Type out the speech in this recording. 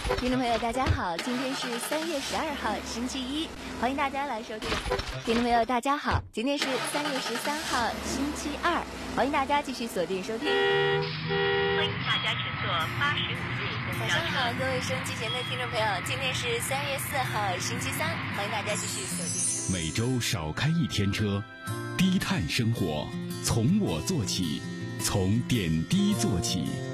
听众朋友，大家好，今天是3月12号，星期一，欢迎大家来收听。听众朋友，大家好，今天是3月13号，星期二，欢迎大家继续锁定收听。 欢迎大家乘坐85路公交车。 早上好，各位收音机前的听众朋友，今天是3月4号，星期三，欢迎大家继续锁定。 每周少开一天车，低碳生活，从我做起，从点滴做起。